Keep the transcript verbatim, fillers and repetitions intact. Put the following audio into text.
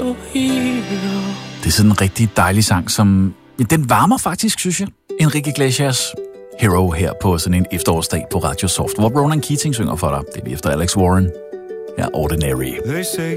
your hero. Det er sådan en rigtig dejlig sang, som... Den varmer faktisk, synes jeg. Enrique Iglesias Hero her på sådan en efterårsdag på Radio Soft, hvor Ronan Keating synger for dig. Det er lige efter Alex Warren. Ja, Ordinary. They say